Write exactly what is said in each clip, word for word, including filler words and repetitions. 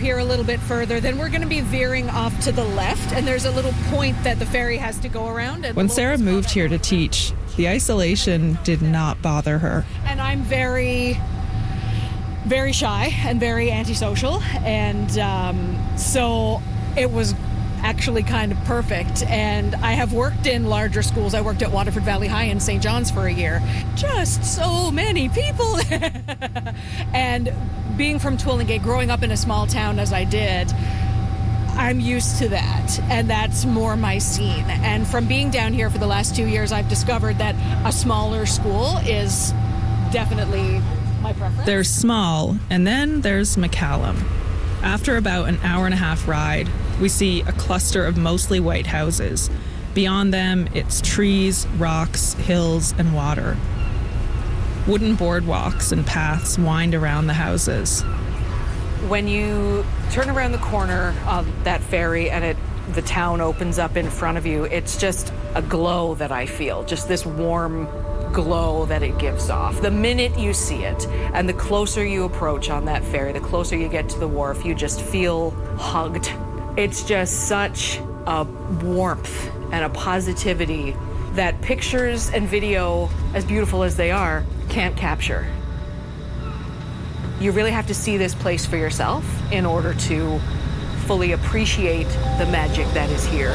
here a little bit further, then we're going to be veering off to the left, and there's a little point that the ferry has to go around. And when Sarah moved here to teach, the isolation did not bother her. And I'm very, very shy and very antisocial, and um, so it was actually kind of perfect. And I have worked in larger schools. I worked at Waterford Valley High in Saint John's for a year. Just so many people. And being from Twillingate, growing up in a small town as I did, I'm used to that, and that's more my scene. And from being down here for the last two years, I've discovered that a smaller school is definitely my preference. There's small, and then there's McCallum. After about an hour and a half ride, we see a cluster of mostly white houses. Beyond them, it's trees, rocks, hills, and water. Wooden boardwalks and paths wind around the houses. When you turn around the corner of that ferry and it, the town opens up in front of you, it's just a glow that I feel, just this warm glow that it gives off. The minute you see it, and the closer you approach on that ferry, the closer you get to the wharf, you just feel hugged. It's just such a warmth and a positivity that pictures and video, as beautiful as they are, can't capture. You really have to see this place for yourself in order to fully appreciate the magic that is here.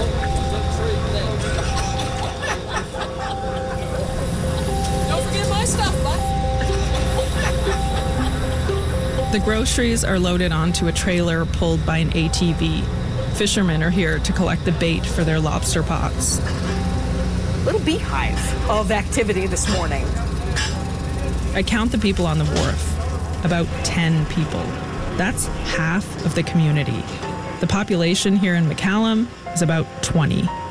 Don't forget my stuff, bud. The groceries are loaded onto a trailer pulled by an A T V. Fishermen are here to collect the bait for their lobster pots. Little beehive of activity this morning. I count the people on the wharf. About ten people. That's half of the community. The population here in McCallum is about twenty.